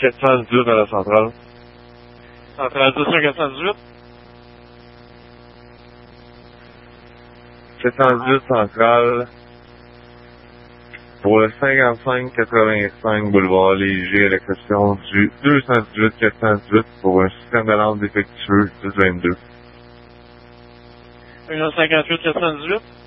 418 à la centrale. Centrale 418. 418 centrale. Pour le 5585 boulevard Léger, à l'exception du 218-418 pour un système de lampe défectueux 1022. 158 418.